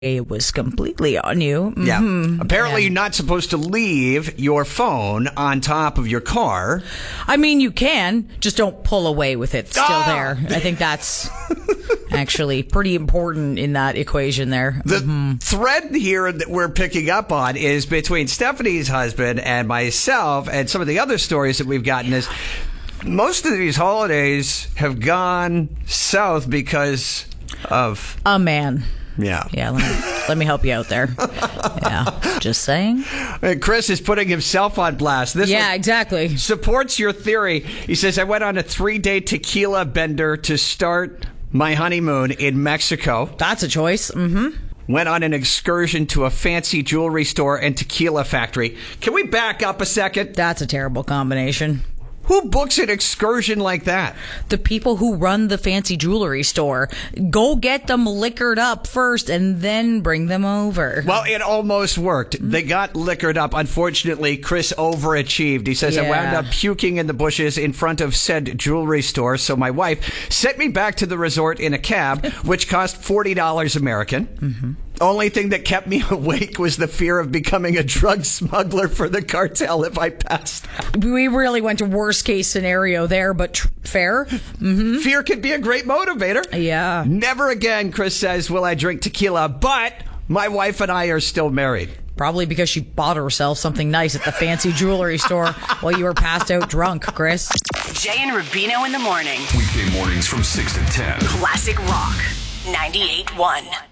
It was completely on you. Yeah. Apparently, you're not supposed to leave your phone on top of your car. I mean, you can. Just don't pull away with it still there. I think that's actually pretty important in that equation there. The thread here that we're picking up on is between Stephanie's husband and myself, and some of the other stories that we've gotten is most of these holidays have gone south because of a man. Yeah. Yeah, let me help you out there. Yeah, just saying. Chris is putting himself on blast. This one exactly. Supports your theory. He says, I went on a 3-day tequila bender to start my honeymoon in Mexico. That's a choice. Went on an excursion to a fancy jewelry store and tequila factory. Can we back up a second? That's a terrible combination. Who books an excursion like that? The people who run the fancy jewelry store. Go get them liquored up first and then bring them over. Well, it almost worked. They got liquored up. Unfortunately, Chris overachieved. He says, I wound up puking in the bushes in front of said jewelry store, so my wife sent me back to the resort in a cab, which cost $40 American. Only thing that kept me awake was the fear of becoming a drug smuggler for the cartel if I passed out. We really went to worst case scenario there, but fair. Fear can be a great motivator. Yeah. Never again, Chris says, will I drink tequila, but my wife and I are still married. Probably because she bought herself something nice at the fancy jewelry store while you were passed out drunk, Chris. Jay and Rubino in the morning. Weekday mornings from 6 to 10. Classic Rock 98.1.